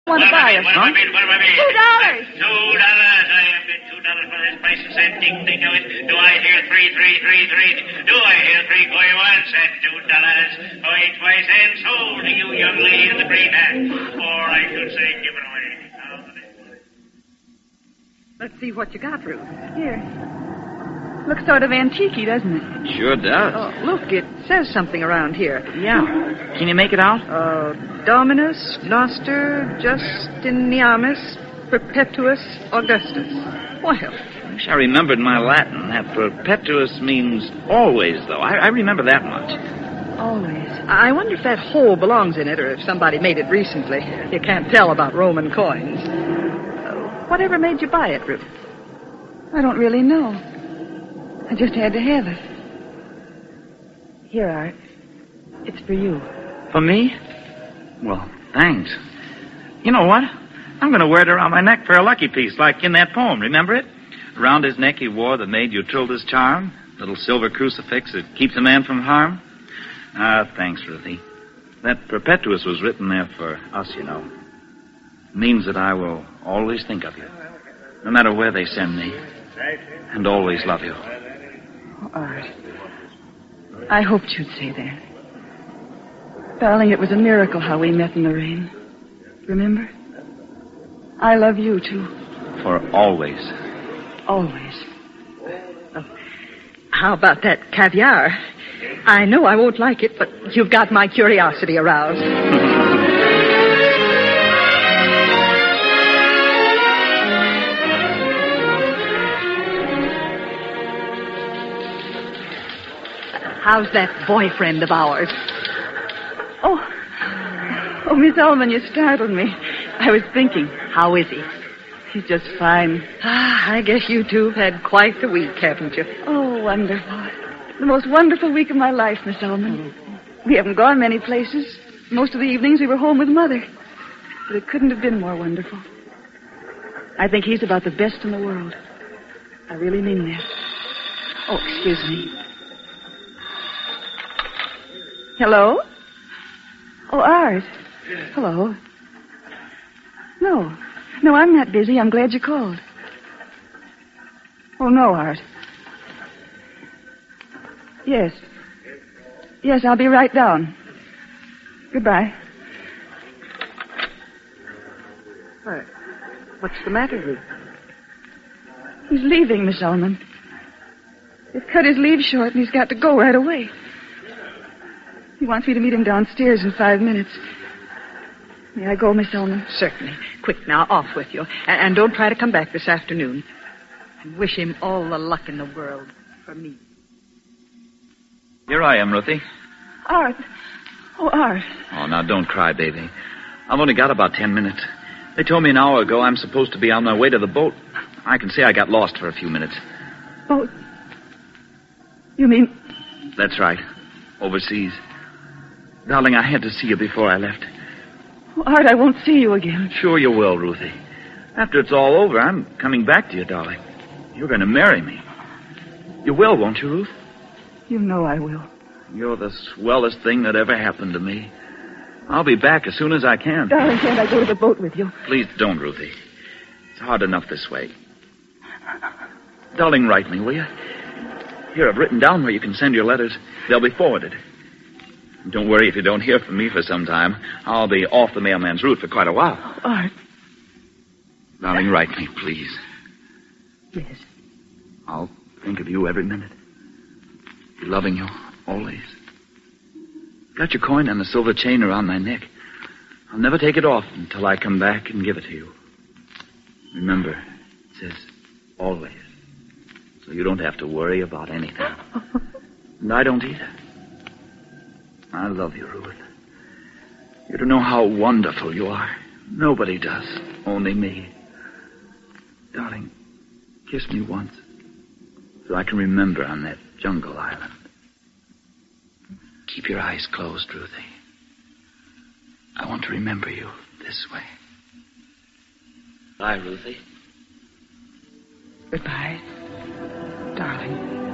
Want to buy us, huh? $2. $2. $2. I have bid $2 for this price and said, ding, ding, of it. Do I hear three? Do I hear three going once and $2 going twice and sold to you, young lady in the green hat? Or I should say, given away. Let's see what you got, Ruth. Here. Looks sort of antique-y, doesn't it? Sure does. Oh, look, it says something around here. Yeah. Can you make it out? Dominus Noster Justinianus Perpetuus Augustus. Well, I wish I remembered my Latin. That perpetuus means always, though. I remember that much. always. I wonder if that hole belongs in it or if somebody made it recently. You can't tell about Roman coins. Whatever made you buy it, Ruth? I don't really know. I just had to have it. Here, Art. It's for you. For me? Well, thanks. You know what? I'm going to wear it around my neck for a lucky piece, like in that poem. Remember it? Around his neck he wore the maid Utrilda's charm, little silver crucifix that keeps a man from harm. Thanks, Ruthie. That Perpetuus was written there for us, you know. It means that I will always think of you, no matter where they send me, and always love you. Oh, Art. I hoped you'd say that. Darling, it was a miracle how we met in the rain. Remember? I love you, too. For always. Always. Oh, how about that caviar? I know I won't like it, but you've got my curiosity aroused. How's that boyfriend of ours? Oh, Miss Ullman, you startled me. I was thinking, how is he? He's just fine. I guess you two have had quite the week, haven't you? Oh, wonderful. The most wonderful week of my life, Miss Ullman. We haven't gone many places. Most of the evenings we were home with Mother. But it couldn't have been more wonderful. I think he's about the best in the world. I really mean that. Oh, excuse me. Hello? Oh, Art. Hello. No, I'm not busy. I'm glad you called. Oh, no, Art. Yes, I'll be right down. Goodbye. What's the matter, Ruth? He's leaving, Miss Ullman. They've cut his leave short, and he's got to go right away. He wants me to meet him downstairs in 5 minutes. May I go, Miss Ullman? Certainly. Quick now, off with you. And don't try to come back this afternoon. And wish him all the luck in the world for me. Here I am, Ruthie. Art. Oh, Art. Oh, now don't cry, baby. I've only got about 10 minutes. They told me an hour ago I'm supposed to be on my way to the boat. I can say I got lost for a few minutes. Boat? You mean... That's right. Overseas. Darling, I had to see you before I left. Oh, Art, I won't see you again. Sure you will, Ruthie. After it's all over, I'm coming back to you, darling. You're going to marry me. You will, won't you, Ruth? You know I will. You're the swellest thing that ever happened to me. I'll be back as soon as I can. Darling, can't I go to the boat with you? Please don't, Ruthie. It's hard enough this way. Darling, write me, will you? Here, I've written down where you can send your letters. They'll be forwarded. Don't worry if you don't hear from me for some time. I'll be off the mailman's route for quite a while. Oh, Art. Darling, write me, please. Yes. I'll think of you every minute. Be loving you always. Got your coin and the silver chain around my neck. I'll never take it off until I come back and give it to you. Remember, it says always. So you don't have to worry about anything. And I don't either. I love you, Ruth. You don't know how wonderful you are. Nobody does. Only me. Darling, kiss me once. So I can remember on that jungle island. Keep your eyes closed, Ruthie. I want to remember you this way. Bye, Ruthie. Goodbye, darling.